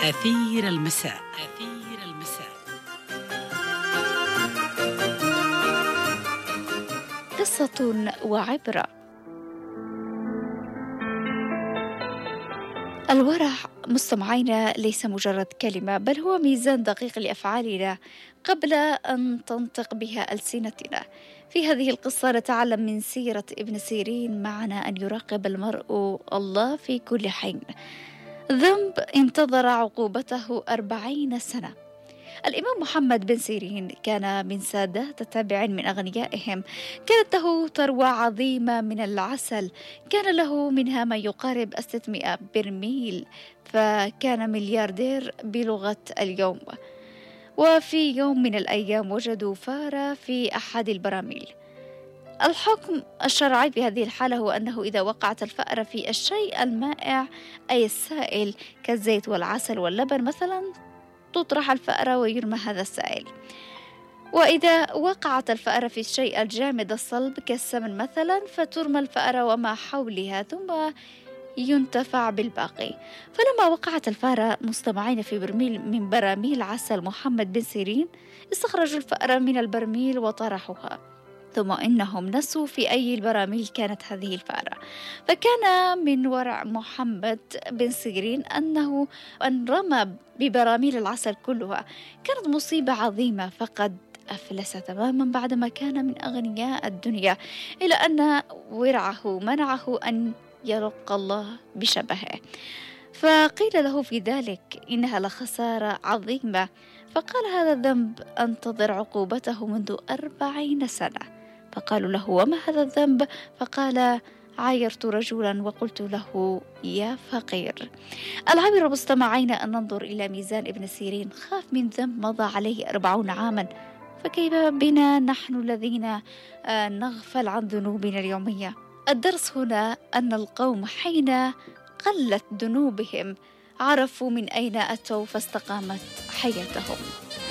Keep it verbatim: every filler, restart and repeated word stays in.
أثير المساء. أثير المساء. قصة وعبرة. الورع مستمعينا ليس مجرد كلمة، بل هو ميزان دقيق لأفعالنا قبل أن تنطق بها ألسنتنا. في هذه القصة نتعلم من سيرة ابن سيرين معنا أن يراقب المرء الله في كل حين. ذنب انتظر عقوبته أربعين سنة. الإمام محمد بن سيرين كان من سادات تابع من أغنيائهم، كانت له ثروة عظيمة من العسل، كان له منها ما يقارب ستمائة برميل، فكان ملياردير بلغة اليوم. وفي يوم من الأيام وجدوا فارة في أحد البراميل. الحكم الشرعي في هذه الحالة هو أنه إذا وقعت الفأرة في الشيء المائع أي السائل كالزيت والعسل واللبن مثلا، تطرح الفأرة ويرمى هذا السائل. وإذا وقعت الفأرة في الشيء الجامد الصلب كالسمن مثلا، فترمى الفأرة وما حولها ثم ينتفع بالباقي. فلما وقعت الفأرة مستمعين في برميل من براميل عسل محمد بن سيرين، استخرجوا الفأرة من البرميل وطرحوها، ثم إنهم نسوا في أي البراميل كانت هذه الفأرة. فكان من ورع محمد بن سيرين أنه أن رمى ببراميل العسل كلها. كانت مصيبة عظيمة، فقد أفلس تماما بعدما كان من أغنياء الدنيا، إلى أن ورعه منعه أن يلقى الله بشبهه. فقيل له في ذلك إنها لخسارة عظيمة، فقال هذا الذنب أنتظر عقوبته منذ أربعين سنة. فقالوا له وما هذا الذنب؟ فقال عايرت رجلا وقلت له يا فقير. العبرة مستمعين أن ننظر إلى ميزان ابن سيرين، خاف من ذنب مضى عليه أربعون عاما، فكيف بنا نحن الذين نغفل عن ذنوبنا اليومية؟ الدرس هنا أن القوم حين قلت ذنوبهم عرفوا من أين أتوا فاستقامت حياتهم.